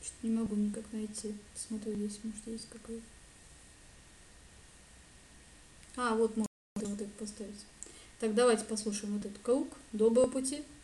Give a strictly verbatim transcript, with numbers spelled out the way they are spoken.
Что-то не могу никак найти. Посмотрю здесь, может, есть какой-то. А, вот можно вот это поставить. Так, давайте послушаем вот этот круг. Доброго пути.